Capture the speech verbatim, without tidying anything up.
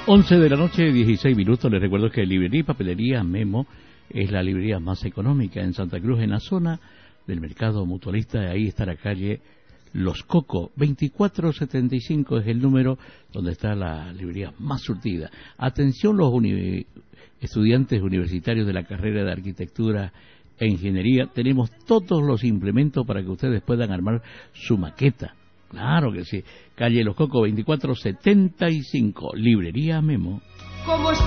once de la noche, dieciséis minutos. Les recuerdo que Librería y Papelería Memo es la librería más económica en Santa Cruz, en la zona del mercado mutualista. Ahí está la calle Los Cocos, veinticuatro setenta y cinco es el número donde está la librería más surtida. Atención los uni- estudiantes universitarios de la carrera de Arquitectura e Ingeniería, tenemos todos los implementos para que ustedes puedan armar su maqueta. Claro que sí. Calle Los Cocos, veinticuatro setenta y cinco, Librería Memo. ¿Cómo está?